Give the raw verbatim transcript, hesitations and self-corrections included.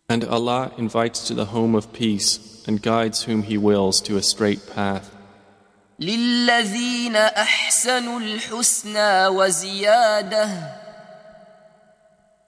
And Allah invites to the home of peace and guides whom He wills to a straight path. للذين أحسنوا الحسنى وزيادة